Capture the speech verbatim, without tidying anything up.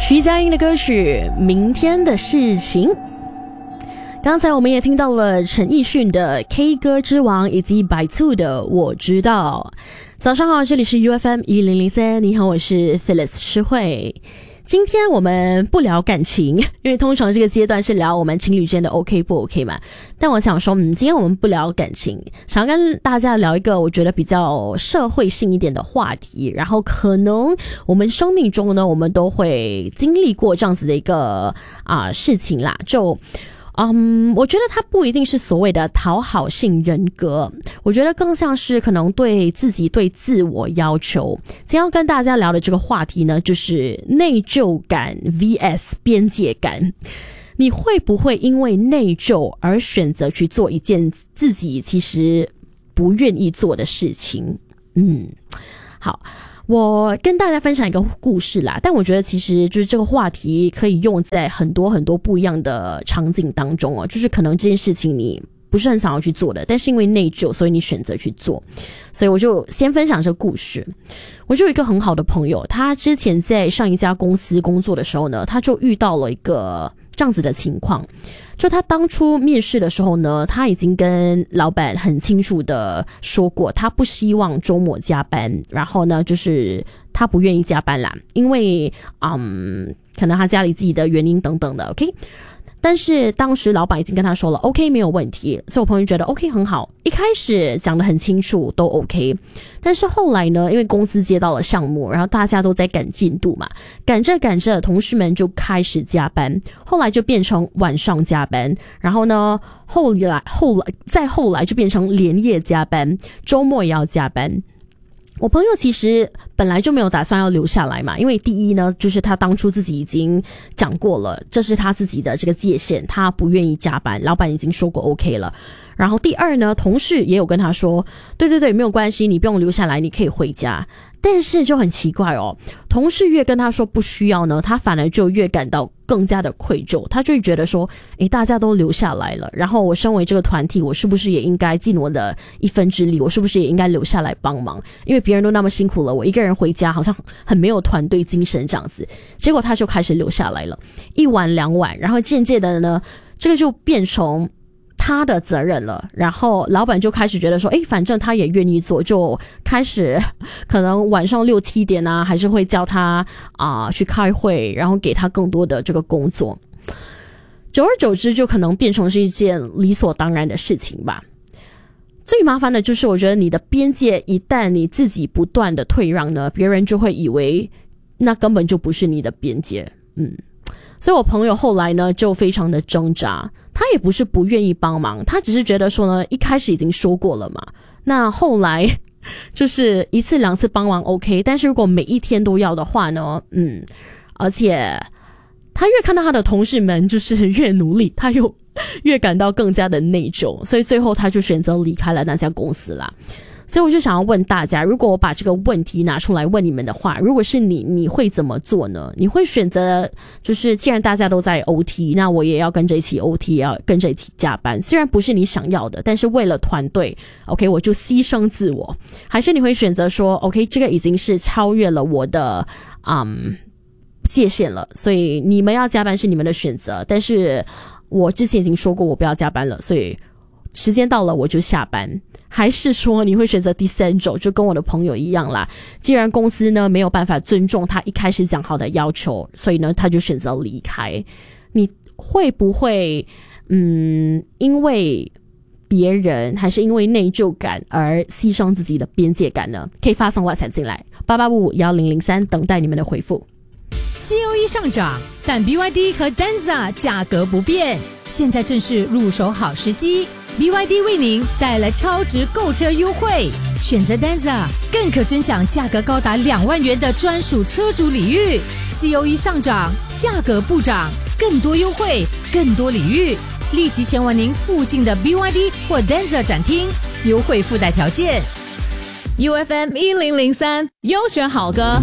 徐佳莹的歌曲《明天的事情》。刚才我们也听到了陈奕迅的 K 歌之王以及百兔的我知道。早上好，这里是 U F M 一零零三，你好，我是 Phyllis 诗慧。今天我们不聊感情，因为通常这个阶段是聊我们情侣间的 OK 不 OK 嘛。但我想说，嗯，今天我们不聊感情，想跟大家聊一个我觉得比较社会性一点的话题，然后可能我们生命中呢，我们都会经历过这样子的一个啊、呃、事情啦，就。嗯，我觉得它不一定是所谓的讨好性人格，我觉得更像是可能对自己对自我要求。今天要跟大家聊的这个话题呢，就是内疚感 V S 边界感。你会不会因为内疚而选择去做一件自己其实不愿意做的事情？嗯，好。我跟大家分享一个故事啦，但我觉得其实就是这个话题可以用在很多很多不一样的场景当中哦，就是可能这件事情你不是很想要去做的，但是因为内疚，所以你选择去做。所以我就先分享这个故事。我就有一个很好的朋友，他之前在上一家公司工作的时候呢，他就遇到了一个这样子的情况。就他当初面试的时候呢，他已经跟老板很清楚的说过，他不希望周末加班，然后呢就是他不愿意加班啦，因为嗯，可能他家里自己的原因等等的 OK。但是当时老板已经跟他说了 OK 没有问题，所以我朋友觉得 OK 很好，一开始讲得很清楚都 OK。 但是后来呢，因为公司接到了项目，然后大家都在赶进度嘛，赶着赶着同事们就开始加班，后来就变成晚上加班，然后呢后来后来再后来就变成连夜加班，周末也要加班。我朋友其实本来就没有打算要留下来嘛，因为第一呢，就是他当初自己已经讲过了，这是他自己的这个界限，他不愿意加班，老板已经说过 OK 了。然后第二呢，同事也有跟他说，对对对，没有关系，你不用留下来，你可以回家。但是就很奇怪哦，同事越跟他说不需要呢，他反而就越感到更加的愧疚，他就会觉得说，诶，大家都留下来了，然后我身为这个团体，我是不是也应该尽我的一分之力，我是不是也应该留下来帮忙，因为别人都那么辛苦了，我一个人回家好像很没有团队精神这样子。结果他就开始留下来了，一晚两晚，然后渐渐的呢，这个就变成他的责任了，然后老板就开始觉得说，诶，反正他也愿意做，就开始可能晚上六七点啊，还是会叫他啊、呃、去开会，然后给他更多的这个工作。久而久之，就可能变成是一件理所当然的事情吧。最麻烦的就是，我觉得你的边界一旦你自己不断的退让呢，别人就会以为那根本就不是你的边界。嗯。所以我朋友后来呢就非常的挣扎，他也不是不愿意帮忙，他只是觉得说呢，一开始已经说过了嘛，那后来就是一次两次帮忙 OK， 但是如果每一天都要的话呢，嗯，而且他越看到他的同事们就是越努力，他又越感到更加的内疚，所以最后他就选择离开了那家公司啦。所以我就想要问大家，如果我把这个问题拿出来问你们的话，如果是你，你会怎么做呢？你会选择就是既然大家都在 O T， 那我也要跟着一起 O T， 也要跟着一起加班，虽然不是你想要的，但是为了团队 OK 我就牺牲自我。还是你会选择说 OK 这个已经是超越了我的嗯界限了，所以你们要加班是你们的选择，但是我之前已经说过我不要加班了，所以时间到了我就下班。还是说你会选择第三种，就跟我的朋友一样啦，既然公司呢没有办法尊重他一开始讲好的要求，所以呢他就选择离开。你会不会嗯因为别人还是因为内疚感而牺牲自己的边界感呢？可以发送 WhatsApp 进来八八五五一零零三，等待你们的回复。 C O E 上涨，但 B Y D 和 Danza 价格不变，现在正是入手好时机。B Y D 为您带来超值购车优惠，选择 Danza 更可尊享价格高达两万元的专属车主礼遇。C O E 上涨，价格不涨，更多优惠，更多礼遇，立即前往您附近的 B Y D 或 Danza 展厅，优惠附带条件。 U F M 一零零三优选好歌